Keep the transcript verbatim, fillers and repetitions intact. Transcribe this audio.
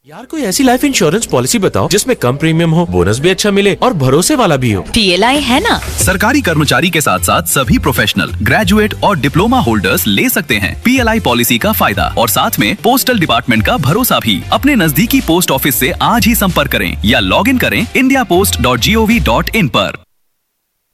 यार कोई ऐसी लाइफ इंश्योरेंस पॉलिसी बताओ जिसमें कम प्रीमियम हो, बोनस भी अच्छा मिले और भरोसे वाला भी हो। पीएलआई है ना। सरकारी कर्मचारी के साथ साथ सभी प्रोफेशनल, ग्रेजुएट और डिप्लोमा होल्डर्स ले सकते हैं पीएलआई पॉलिसी का फायदा और साथ में पोस्टल डिपार्टमेंट का भरोसा भी। अपने नजदीकी पोस्ट ऑफिस से आज ही संपर्क करें या लॉग इन करें India post dot G O V dot in पर।